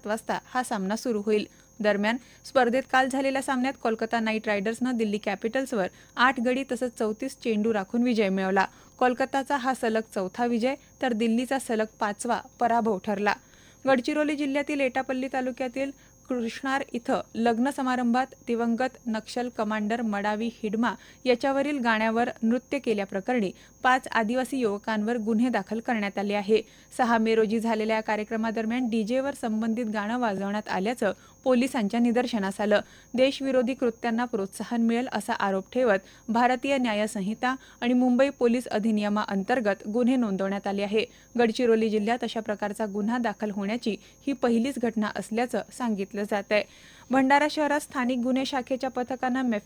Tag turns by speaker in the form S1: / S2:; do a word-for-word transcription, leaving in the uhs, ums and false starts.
S1: सात वाजता हा सामना सुरू होईल। दरम्यान स्पर्धेत काल झालेल्या सामन्यात कोलकाता नाईट रायडर्सनं दिल्ली कॅपिटल्सवर आठ गडी तसंच चौतीस चेंडू राखून विजय मिळवला। कोलकाताचा हा सलग चौथा विजय तर दिल्लीचा सलग पाचवा पराभव ठरला। गडचिरोली जिल्ह्यातील एटापल्ली तालुक्यातील कृष्णार इथं लग्न समारंभात दिवंगत नक्षल कमांडर मडावी हिडमा याच्यावरील गाण्यावर नृत्य केल्याप्रकरणी पाच आदिवासी युवकांवर गुन्हे दाखल करण्यात आले आहे। सहा मे रोजी झालेल्या कार्यक्रमादरम्यान डीजेवर संबंधित गाणं वाजवण्यात आल्याचं पोलिसांच्या निदर्शनास आलं। देशविरोधी कृत्यांना प्रोत्साहन मिळेल असा आरोप ठेवत भारतीय न्याय संहिता आणि मुंबई पोलीस अधिनियमाअंतर्गत गुन्हे नोंदवण्यात आले आहे। गडचिरोली जिल्ह्यात अशा प्रकारचा गुन्हा दाखल होण्याची ही पहिलीच घटना असल्याचं सांगितलं जात आहे। भंडारा शहरात स्थानिक गुन्हे शाखेच्या पथकानं